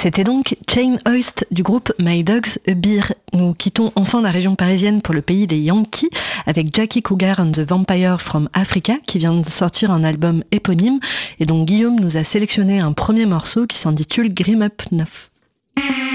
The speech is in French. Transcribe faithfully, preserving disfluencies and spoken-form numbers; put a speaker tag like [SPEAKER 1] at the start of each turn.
[SPEAKER 1] C'était donc Chain Hoist du groupe My Dogs A Beer. Nous quittons enfin la région parisienne pour le pays des Yankees avec Jackie Cougar and the Vampire from Africa qui vient de sortir un album éponyme et dont Guillaume nous a sélectionné un premier morceau qui s'intitule Grim Up neuf.